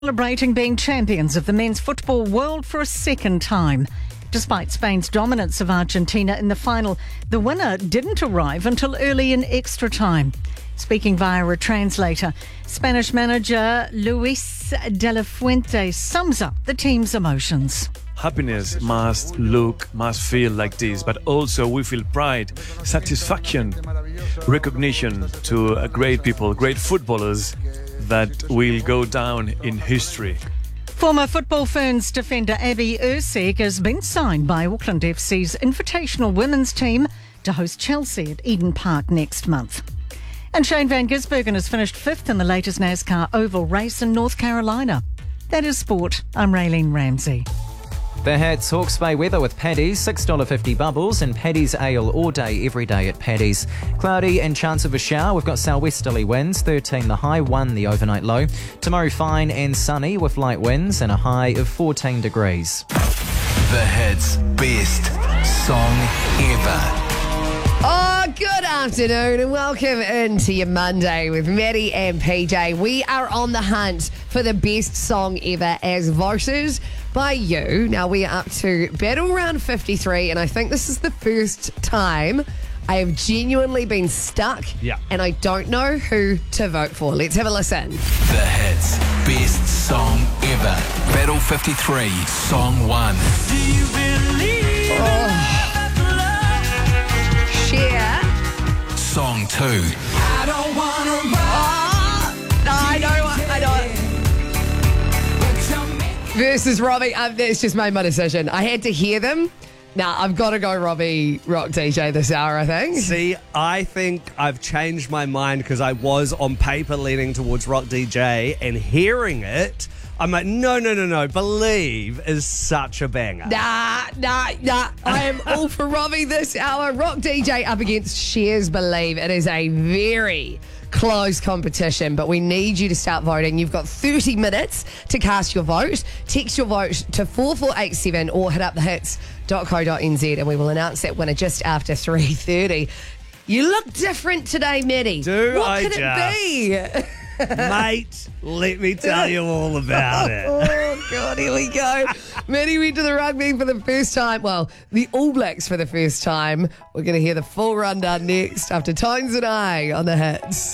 Celebrating being champions of the men's football world for a second time. Despite Spain's dominance of Argentina in the final, the winner didn't arrive until early in extra time. Speaking via a translator, Spanish manager Luis de la Fuente sums up the team's emotions. Happiness must feel like this, but also we feel pride, satisfaction, recognition to great people, great footballers that will go down in history. Former Football Ferns defender Abby Erceg has been signed by Auckland FC's Invitational Women's team to host Chelsea at Eden Park next month. And Shane Van Gisbergen has finished fifth in the latest NASCAR oval race in North Carolina. That is sport. I'm Raylene Ramsey. The Hats Hawke's Bay weather with Paddy's, $6.50 bubbles and Paddy's ale all day, every day at Paddy's. Cloudy and chance of a shower. We've got southwesterly winds, 13 the high, 1 the overnight low. Tomorrow fine and sunny with light winds and a high of 14 degrees. The Hits Best Song Ever. Oh, good afternoon and welcome into your Monday with Maddie and PJ. We are on the hunt for the best song ever as voted by you. Now we are up to battle round 53 and I think this is the first time I have genuinely been stuck and I don't know who to vote for. Let's have a listen. The Hits Best Song Ever. Battle 53, Song 1. Do you believe Share. Song 2. I don't want to run. No, I know. Versus Robbie. That's just made my decision. I had to hear them. Nah, I've got to go Robbie Rock DJ this hour, I think. See, I think I've changed my mind because I was on paper leaning towards Rock DJ and hearing it, I'm like, no. Believe is such a banger. Nah. I am all for Robbie this hour. Rock DJ up against Shares Believe. It is a very close competition, but we need you to start voting. You've got 30 minutes to cast your vote. Text your vote to 4487 or hit up thehits.co.nz and we will announce that winner just after 3:30. You look different today, Maddie. What could it be? Mate, let me tell you all about it. Oh, God, here we go. Maddie went to the rugby for the first time. Well, the All Blacks for the first time. We're going to hear the full rundown next after Tones and I on the Hits.